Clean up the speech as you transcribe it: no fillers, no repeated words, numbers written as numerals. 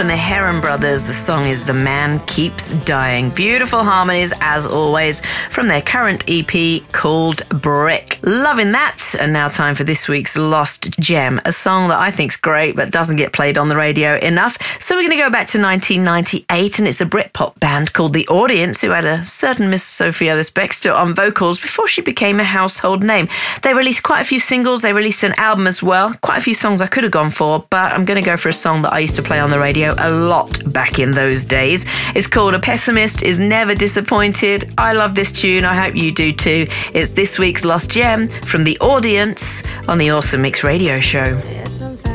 from the Heron Brothers. The song is The Man Keeps Dying. Beautiful harmonies, as always, from their current EP called Brick. Loving that. And now time for this week's Lost Gem, a song that I think's great but doesn't get played on the radio enough. So we're going to go back to 1998, and it's a Britpop band called The Audience, who had a certain Miss Sophie Ellis-Bextor on vocals before she became a household name. They released quite a few singles. They released an album as well. Quite a few songs I could have gone for, but I'm going to go for a song that I used to play on the radio a lot back in those days. It's called A Pessimist Is Never Disappointed. I love this tune. I hope you do too. It's this week's Lost Gem from The Audience on the Awesome Mix Radio Show.